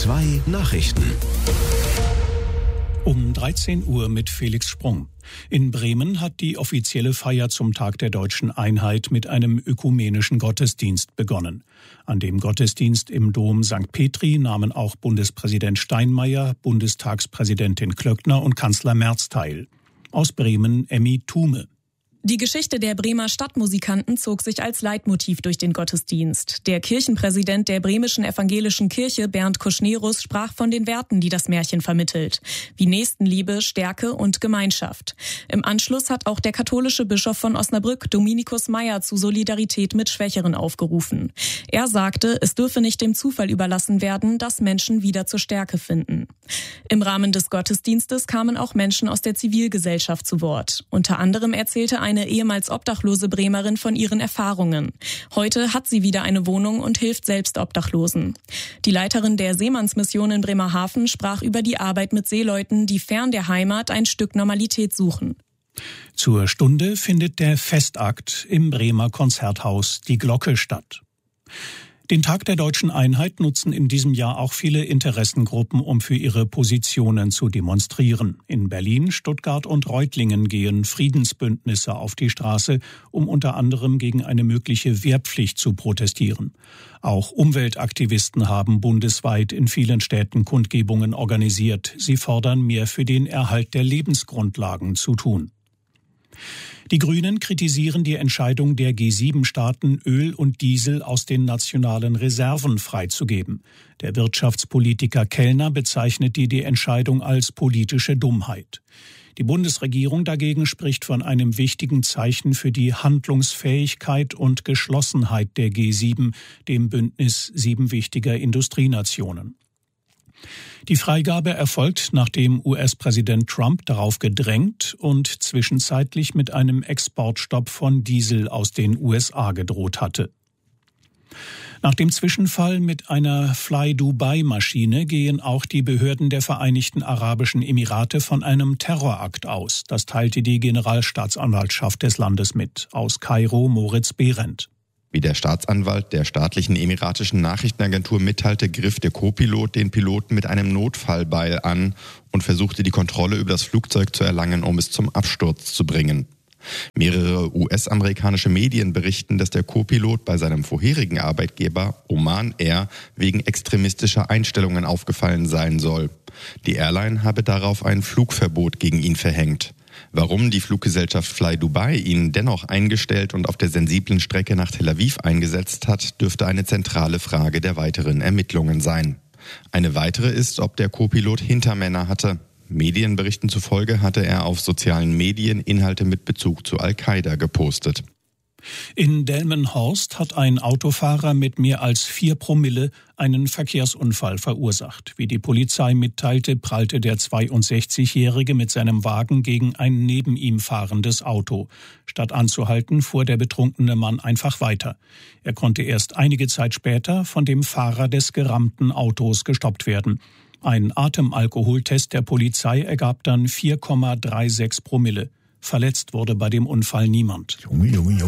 2 Nachrichten. Um 13 Uhr mit Felix Sprung. In Bremen hat die offizielle Feier zum Tag der deutschen Einheit mit einem ökumenischen Gottesdienst begonnen. An dem Gottesdienst im Dom St. Petri nahmen auch Bundespräsident Steinmeier, Bundestagspräsidentin Klöckner und Kanzler Merz teil. Aus Bremen Emmy Thume. Die Geschichte der Bremer Stadtmusikanten zog sich als Leitmotiv durch den Gottesdienst. Der Kirchenpräsident der bremischen evangelischen Kirche, Bernd Kuschnerus, sprach von den Werten, die das Märchen vermittelt, wie Nächstenliebe, Stärke und Gemeinschaft. Im Anschluss hat auch der katholische Bischof von Osnabrück, Dominikus Meyer, zu Solidarität mit Schwächeren aufgerufen. Er sagte, es dürfe nicht dem Zufall überlassen werden, dass Menschen wieder zur Stärke finden. Im Rahmen des Gottesdienstes kamen auch Menschen aus der Zivilgesellschaft zu Wort. Unter anderem erzählte eine ehemals obdachlose Bremerin von ihren Erfahrungen. Heute hat sie wieder eine Wohnung und hilft selbst Obdachlosen. Die Leiterin der Seemannsmission in Bremerhaven sprach über die Arbeit mit Seeleuten, die fern der Heimat ein Stück Normalität suchen. Zur Stunde findet der Festakt im Bremer Konzerthaus Die Glocke statt. Den Tag der deutschen Einheit nutzen in diesem Jahr auch viele Interessengruppen, um für ihre Positionen zu demonstrieren. In Berlin, Stuttgart und Reutlingen gehen Friedensbündnisse auf die Straße, um unter anderem gegen eine mögliche Wehrpflicht zu protestieren. Auch Umweltaktivisten haben bundesweit in vielen Städten Kundgebungen organisiert. Sie fordern, mehr für den Erhalt der Lebensgrundlagen zu tun. Die Grünen kritisieren die Entscheidung der G7-Staaten, Öl und Diesel aus den nationalen Reserven freizugeben. Der Wirtschaftspolitiker Kellner bezeichnet die Entscheidung als politische Dummheit. Die Bundesregierung dagegen spricht von einem wichtigen Zeichen für die Handlungsfähigkeit und Geschlossenheit der G7, dem Bündnis 7 wichtiger Industrienationen. Die Freigabe erfolgt, nachdem US-Präsident Trump darauf gedrängt und zwischenzeitlich mit einem Exportstopp von Diesel aus den USA gedroht hatte. Nach dem Zwischenfall mit einer Fly-Dubai-Maschine gehen auch die Behörden der Vereinigten Arabischen Emirate von einem Terrorakt aus. Das teilte die Generalstaatsanwaltschaft des Landes mit. Aus Kairo Moritz Behrendt. Wie der Staatsanwalt der staatlichen emiratischen Nachrichtenagentur mitteilte, griff der Co-Pilot den Piloten mit einem Notfallbeil an und versuchte, die Kontrolle über das Flugzeug zu erlangen, um es zum Absturz zu bringen. Mehrere US-amerikanische Medien berichten, dass der Co-Pilot bei seinem vorherigen Arbeitgeber Oman Air wegen extremistischer Einstellungen aufgefallen sein soll. Die Airline habe darauf ein Flugverbot gegen ihn verhängt. Warum die Fluggesellschaft Fly Dubai ihn dennoch eingestellt und auf der sensiblen Strecke nach Tel Aviv eingesetzt hat, dürfte eine zentrale Frage der weiteren Ermittlungen sein. Eine weitere ist, ob der Co-Pilot Hintermänner hatte. Medienberichten zufolge hatte er auf sozialen Medien Inhalte mit Bezug zu Al-Qaida gepostet. In Delmenhorst hat ein Autofahrer mit mehr als 4 Promille einen Verkehrsunfall verursacht. Wie die Polizei mitteilte, prallte der 62-Jährige mit seinem Wagen gegen ein neben ihm fahrendes Auto. Statt anzuhalten, fuhr der betrunkene Mann einfach weiter. Er konnte erst einige Zeit später von dem Fahrer des gerammten Autos gestoppt werden. Ein Atemalkoholtest der Polizei ergab dann 4,36 Promille. Verletzt wurde bei dem Unfall niemand. Junge.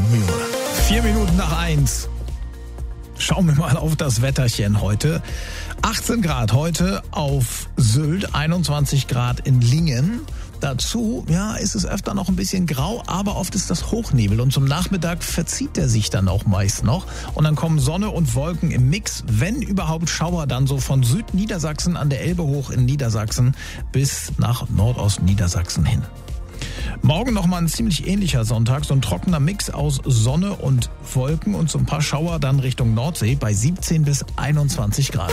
4 Minuten nach 1. Schauen wir mal auf das Wetterchen heute. 18 Grad heute auf Sylt, 21 Grad in Lingen. Dazu, ist es öfter noch ein bisschen grau, aber oft ist das Hochnebel und zum Nachmittag verzieht er sich dann auch meist noch. Und dann kommen Sonne und Wolken im Mix, wenn überhaupt Schauer, dann so von Südniedersachsen an der Elbe hoch in Niedersachsen bis nach Nordostniedersachsen hin. Morgen nochmal ein ziemlich ähnlicher Sonntag, so ein trockener Mix aus Sonne und Wolken und so ein paar Schauer dann Richtung Nordsee bei 17 bis 21 Grad.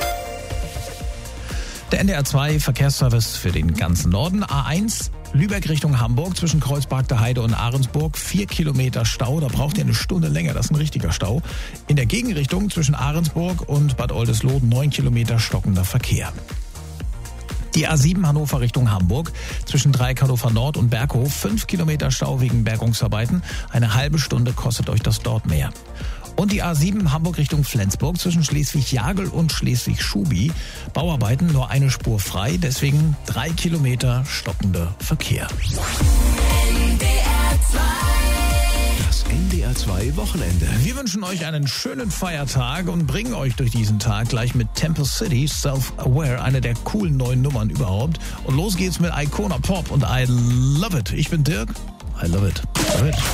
Der NDR 2 Verkehrsservice für den ganzen Norden. A1 Lübeck Richtung Hamburg zwischen Kreuzberg der Heide und Ahrensburg. 4 Kilometer Stau, da braucht ihr eine Stunde länger, das ist ein richtiger Stau. In der Gegenrichtung zwischen Ahrensburg und Bad Oldesloe 9 Kilometer stockender Verkehr. Die A7 Hannover Richtung Hamburg zwischen Dreieck Hannover Nord und Berghof 5 Kilometer Stau wegen Bergungsarbeiten. Eine halbe Stunde kostet euch das dort mehr. Und die A7 Hamburg Richtung Flensburg zwischen Schleswig-Jagel und Schleswig-Schubi. Bauarbeiten, nur eine Spur frei, deswegen 3 Kilometer stockender Verkehr. NDR 2. Das NDR 2 Wochenende. Wir wünschen euch einen schönen Feiertag und bringen euch durch diesen Tag gleich mit Temple City, Self-Aware, eine der coolen neuen Nummern überhaupt. Und los geht's mit Icona Pop und I Love It. Ich bin Dirk. I love it. Love it.